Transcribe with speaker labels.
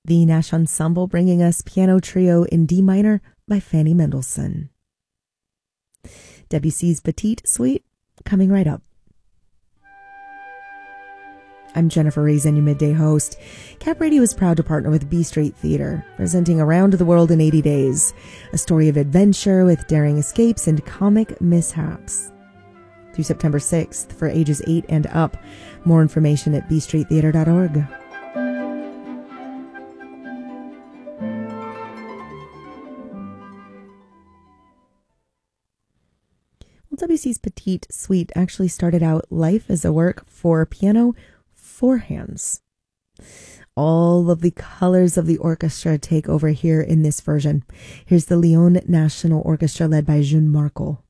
Speaker 1: The Nash Ensemble bringing us Piano Trio in D minor by Fanny Mendelssohn. Debussy's Petite Suite coming right up. I'm Jennifer Raisin, your midday host. Cap Radio is proud to partner with B Street Theater, presenting Around the World in 80 Days, a story of adventure with daring escapes and comic mishaps. Through September 6th for ages 8 and up. More information at bstreettheater.org. Well, Debussy's Petite Suite actually started out life as a work for piano, four hands. All of the colors of the orchestra take over here in this version. Here's the Lyon National Orchestra led by June Markel.